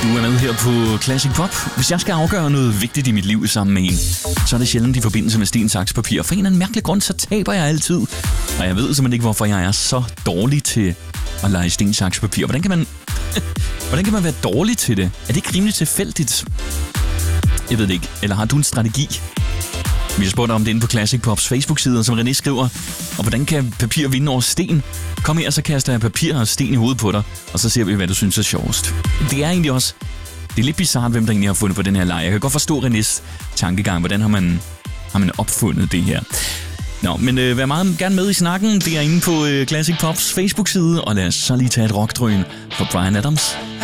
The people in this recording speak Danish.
Du er med her på Classic Pop. Hvis jeg skal afgøre noget vigtigt i mit liv sammen med en, så er det sjældent i forbindelse med sten, saks, papir. For en eller anden mærkelig grund, så taber jeg altid. Og jeg ved simpelthen ikke, hvorfor jeg er så dårlig til at lege sten, saks, papir. Hvordan kan man være dårlig til det? Er det ikke rimelig tilfældigt? Jeg ved det ikke. Eller har du en strategi? Vi har spurgt om det inde på Classic Pops Facebook-side, som René skriver. Og hvordan kan papir vinde over sten? Kom her, så kaster jeg papir og sten i hovedet på dig, og så ser vi, hvad du synes er sjovest. Det er egentlig også... Det er lidt bizarrt, hvem der egentlig har fundet på den her leg. Jeg kan godt forstå Renés tankegang. Hvordan har man opfundet det her? Nå, men vær meget gerne med i snakken. Det er inde på Classic Pops Facebook-side, og lad os så lige tage et rockdrøn for Bryan Adams.